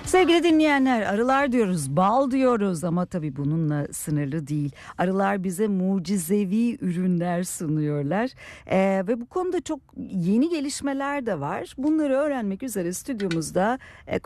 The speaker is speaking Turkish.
Sevgili dinleyenler, arılar diyoruz, bal diyoruz ama tabii bununla sınırlı değil. Arılar bize mucizevi ürünler sunuyorlar ve bu konuda çok yeni gelişmeler de var. Bunları öğrenmek üzere stüdyomuzda